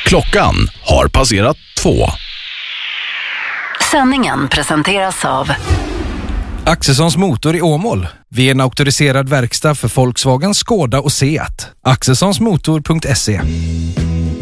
Klockan har passerat 2. Sändningen presenteras av Axelssons Motor i Åmål. Vi är en auktoriserad verkstad för Volkswagen, Skoda och Seat. Axelssonsmotor.se.